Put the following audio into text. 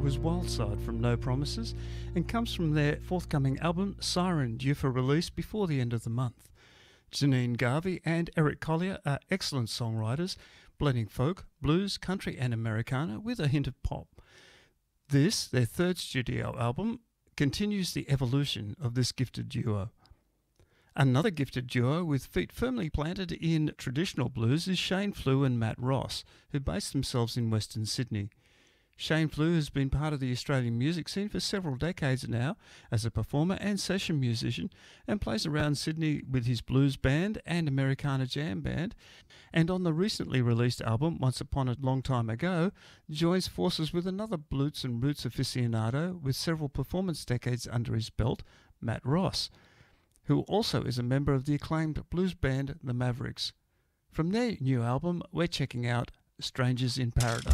was Wildside from No Promises and comes from their forthcoming album Siren, due for release before the end of the month. Janine Garvey and Eric Collier are excellent songwriters, blending folk, blues, country and Americana with a hint of pop. This, their third studio album, continues the evolution of this gifted duo. Another gifted duo with feet firmly planted in traditional blues is Shane Flew and Matt Ross, who base themselves in Western Sydney. Shane Flew has been part of the Australian music scene for several decades now as a performer and session musician, and plays around Sydney with his blues band and Americana jam band, and on the recently released album Once Upon a Long Time Ago joins forces with another blues and roots aficionado with several performance decades under his belt, Matt Ross, who also is a member of the acclaimed blues band The Mavericks. From their new album, we're checking out Strangers in Paradise.